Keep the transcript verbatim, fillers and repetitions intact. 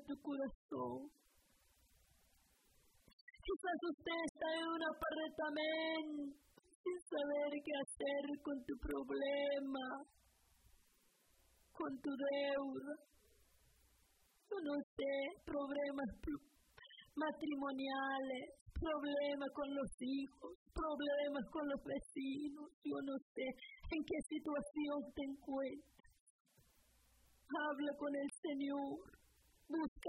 tu corazón. Quizás usted está en un apartamento sin saber qué hacer con tu problema, con tu deuda. Yo no sé, problemas matrimoniales, problemas con los hijos, problemas con los vecinos. Yo no sé en qué situación te encuentras. Habla con el Señor, busca